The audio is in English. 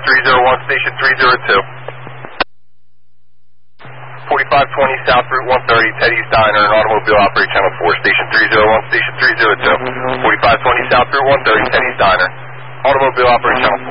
301, Station 302. 4520 South Route 130, Teddy's Diner, an automobile operator channel 4, Station 301, Station 302. 4520 South Route 130, Teddy's Diner, automobile operator channel